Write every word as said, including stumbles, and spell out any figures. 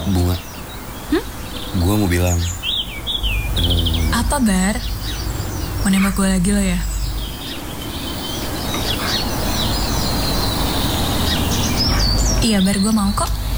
Bunga, Hmm? gue mau bilang. Hmm, Apa, Bar? Mau nembak gue lagi lo ya? Iya, Bar, gue mau kok.